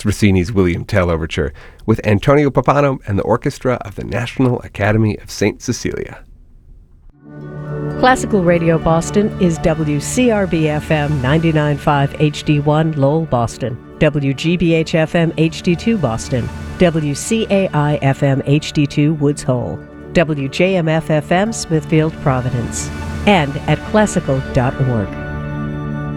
That's Rossini's William Tell Overture with Antonio Pappano and the orchestra of the National Academy of St. Cecilia. Classical Radio Boston is WCRB-FM 99.5 HD1 Lowell, Boston, WGBH-FM HD2 Boston, WCAI-FM HD2 Woods Hole, WJMF-FM Smithfield, Providence, and at classical.org.